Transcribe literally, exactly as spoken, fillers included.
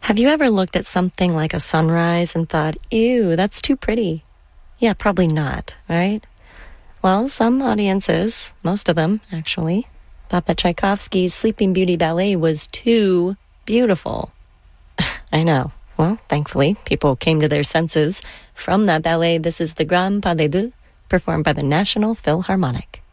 Have you ever looked at something like a sunrise and thought, ew, that's too pretty? Yeah, probably not, right? Well, some audiences, most of them actually, thought that Tchaikovsky's Sleeping Beauty ballet was too beautiful. I know. Well, thankfully, people came to their senses from that ballet. This is the Grand Pas de Deux, performed by the National Philharmonic.